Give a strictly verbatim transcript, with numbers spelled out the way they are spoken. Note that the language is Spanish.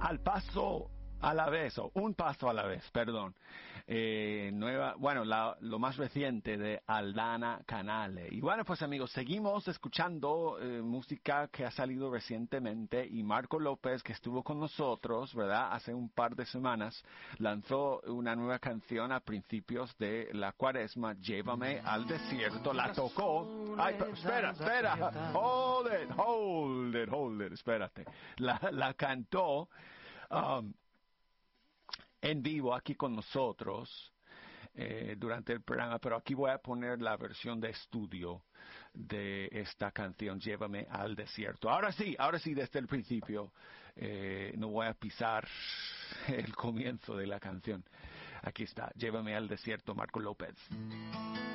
al paso a la vez, o un paso a la vez, perdón. Eh, nueva, bueno, la, lo más reciente de Aldana Canale. Y bueno, pues amigos, seguimos escuchando eh, música que ha salido recientemente, y Marco López, que estuvo con nosotros, ¿verdad? Hace un par de semanas, lanzó una nueva canción a principios de la cuaresma, Llévame al desierto. La tocó. Ay, pero espera, espera. Hold it, hold it, hold it, espérate. La, la cantó Um, en vivo aquí con nosotros eh, durante el programa, pero aquí voy a poner la versión de estudio de esta canción, Llévame al desierto. Ahora sí, ahora sí, desde el principio, eh, no voy a pisar el comienzo de la canción. Aquí está, Llévame al desierto, Marco López.